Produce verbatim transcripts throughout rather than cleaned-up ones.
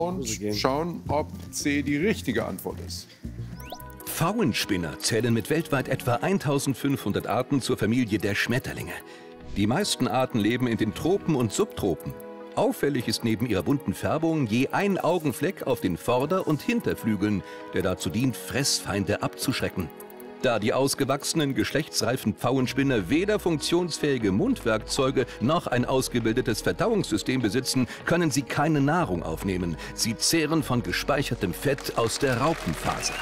Und schauen, ob C die richtige Antwort ist. Pfauenspinner zählen mit weltweit etwa eintausendfünfhundert Arten zur Familie der Schmetterlinge. Die meisten Arten leben in den Tropen und Subtropen. Auffällig ist neben ihrer bunten Färbung je ein Augenfleck auf den Vorder- und Hinterflügeln, der dazu dient, Fressfeinde abzuschrecken. Da die ausgewachsenen, geschlechtsreifen Pfauenspinner weder funktionsfähige Mundwerkzeuge noch ein ausgebildetes Verdauungssystem besitzen, können sie keine Nahrung aufnehmen. Sie zehren von gespeichertem Fett aus der Raupenfaser.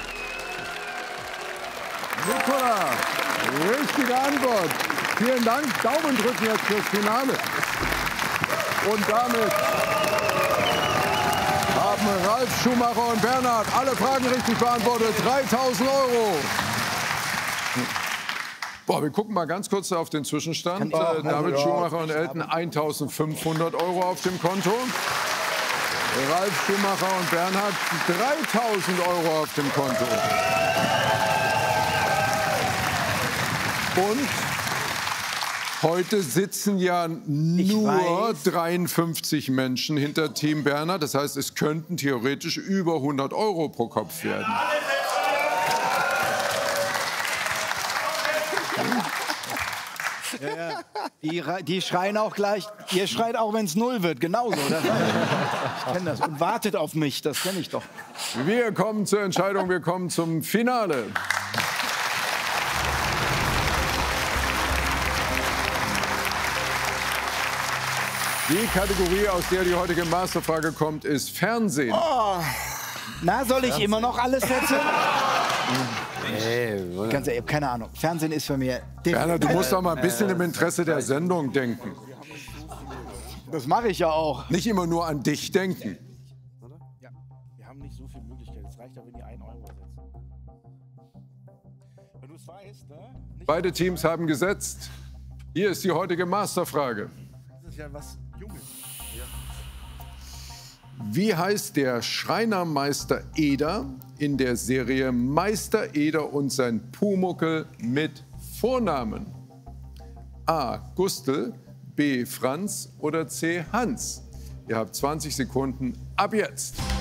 Nicola, richtige Antwort. Vielen Dank. Daumen drücken jetzt fürs Finale. Und damit haben Ralf Schumacher und Bernhard alle Fragen richtig beantwortet. dreitausend Euro. Boah, wir gucken mal ganz kurz auf den Zwischenstand. Äh, David ja, Schumacher und Elton eintausendfünfhundert Euro auf dem Konto. Ralf Schumacher und Bernhard dreitausend Euro auf dem Konto. Und heute sitzen ja nur dreiundfünfzig Menschen hinter Team Bernhard. Das heißt, es könnten theoretisch über hundert Euro pro Kopf werden. Ja, ja. Die, die schreien auch gleich, ihr schreit auch, wenn es null wird, genauso. Das, ich kenne das. Und wartet auf mich, das kenne ich doch. Wir kommen zur Entscheidung, wir kommen zum Finale. Die Kategorie, aus der die heutige Masterfrage kommt, ist Fernsehen. Oh. Na, soll ich immer noch alles setzen? Hey, ganz ehrlich, keine Ahnung. Fernsehen ist für mich... Bernhard, du musst doch mal ein bisschen im Interesse der Sendung denken. Das mache ich ja auch. Nicht immer nur an dich denken. Ja, wir haben nicht so viel Möglichkeit. Es reicht ja, wenn die einen Euro setzen. Wenn du es weißt, ne? Beide Teams haben gesetzt. Hier ist die heutige Masterfrage. Das ist ja was Junges. Wie heißt der Schreinermeister Eder in der Serie Meister Eder und sein Pumuckel mit Vornamen? A. Gustl, B. Franz oder C. Hans? Ihr habt zwanzig Sekunden ab jetzt.